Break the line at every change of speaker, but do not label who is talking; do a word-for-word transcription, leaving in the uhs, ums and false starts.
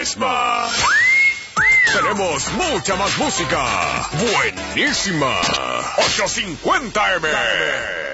Ledesma. Tenemos mucha más música. Buenísima. ochocientos cincuenta eme.